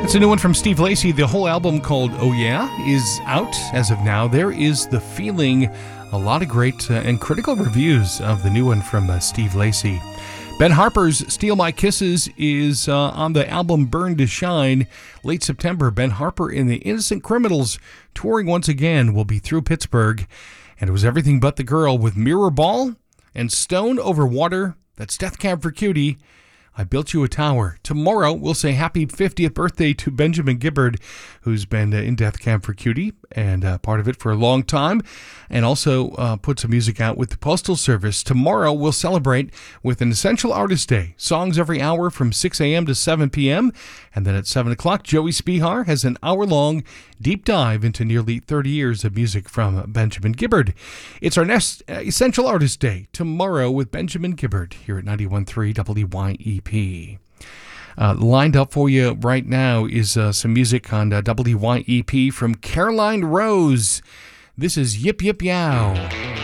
It's a new one from Steve Lacy. The whole album called Oh Yeah is out as of now. There is The Feeling. A lot of great and critical reviews of the new one from Steve Lacy. Ben Harper's Steal My Kisses is on the album Burn to Shine. Late September, Ben Harper and the Innocent Criminals touring once again will be through Pittsburgh. And it was everything but the girl with Mirror Ball and Stone Over Water. That's Death Cab for Cutie. I Built You a Tower. Tomorrow, we'll say happy 50th birthday to Benjamin Gibbard, who's been in Death Cab for Cutie and part of it for a long time, and also put some music out with the Postal Service. Tomorrow, we'll celebrate with an Essential Artist Day. Songs every hour from 6 a.m. to 7 p.m. And then at 7 o'clock, Joey Spihar has an hour-long deep dive into nearly 30 years of music from Benjamin Gibbard. It's our next Essential Artist Day tomorrow with Benjamin Gibbard here at 91.3 WYEP. Lined up for you right now is some music on WYEP from Caroline Rose. This is Yip Yip Yow.